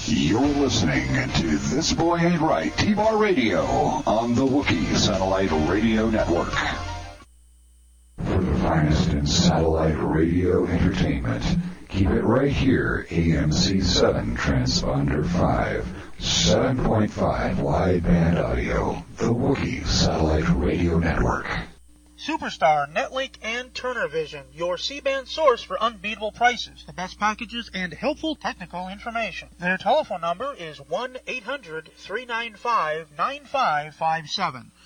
You're listening to This Boy Ain't Right, T-Bar Radio on the Wookiee Satellite Radio Network. For the finest in satellite radio entertainment, keep it right here, AMC7 Transponder 5, 7.5 wideband audio, the Wookiee Satellite Radio Network. Superstar, Netlink, and Turner Vision, your C-band source for unbeatable prices, the best packages, and helpful technical information. Their telephone number is 1-800-395-9557.